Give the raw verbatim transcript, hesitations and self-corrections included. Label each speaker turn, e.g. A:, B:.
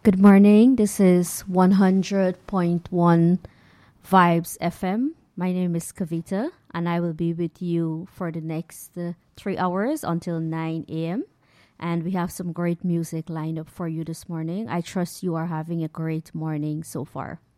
A: Good morning. This is one hundred point one Vibes F M. My name is Kavita, and I will be with you for the next uh, three hours until nine a m. And we have some great music lined up for you this morning. I trust you are having a great morning so far.